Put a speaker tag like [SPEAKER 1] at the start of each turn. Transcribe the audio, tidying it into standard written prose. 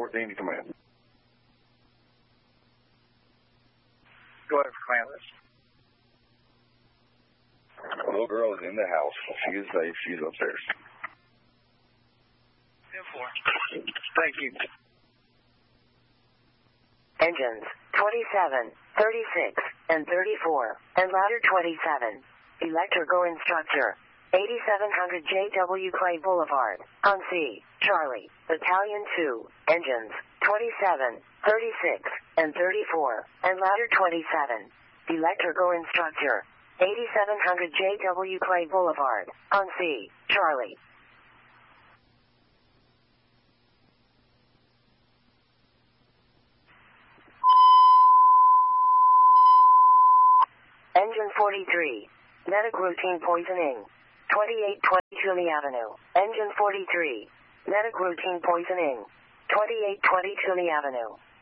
[SPEAKER 1] 14 to command.
[SPEAKER 2] Go ahead for command list.
[SPEAKER 1] Little girl is in the house. She is safe. She's upstairs.
[SPEAKER 2] 10-4. Thank you.
[SPEAKER 3] Engines 27, 36, and 34, and ladder 27. Electrical instructor. 8700 JW Clay Boulevard, on C, Charlie, Battalion 2, engines 27, 36, and 34, and ladder 27. Electrical instructor. 8700 JW Clay Boulevard, on C, Charlie. Engine 43. Medic routine poisoning. 2820 Tooley Avenue. Engine 43. Medic routine poisoning. 2820 Tooley Avenue.